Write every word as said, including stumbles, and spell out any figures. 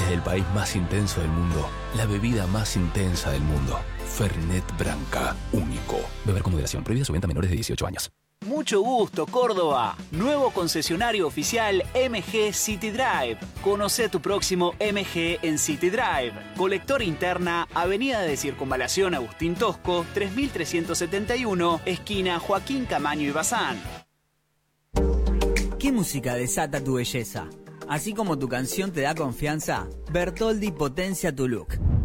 Desde el país más intenso del mundo, la bebida más intensa del mundo. Fernet Branca, único. Beber con moderación. Prohibida su venta a menores de dieciocho años. Mucho gusto, Córdoba. Nuevo concesionario oficial M G City Drive. Conoce tu próximo M G en City Drive. Colector interna, Avenida de Circunvalación Agustín Tosco, tres mil trescientos setenta y uno, esquina Joaquín Camaño y Bazán. ¿Qué música desata tu belleza? Así como tu canción te da confianza, Bertoldi potencia tu look.